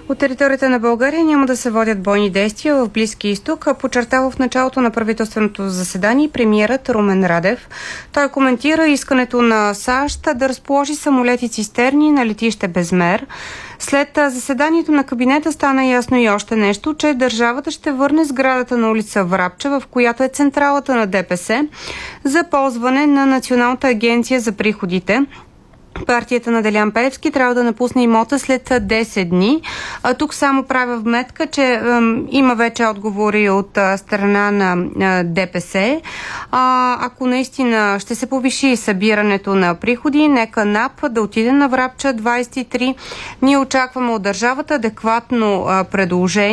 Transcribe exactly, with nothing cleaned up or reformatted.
От територията на България няма да се водят бойни действия в Близкия изток, подчертава в началото на правителственото заседание премиерът Румен Радев. Той коментира искането на САЩ да разположи самолети цистерни на летище Безмер. След заседанието на кабинета стана ясно и още нещо, че държавата ще върне сградата на улица Врабча, в която е централата на ДПС, за ползване на Националната агенция за приходите. Партията на Делян Пеевски трябва да напусне имота след десет дни. А тук само правя вметка, че е, има вече отговори от а, страна на а, ДПС. А, ако наистина ще се повиши събирането на приходи, нека НАП да отиде на Врабча двадесет и три. Ние очакваме от държавата адекватно а, предложение.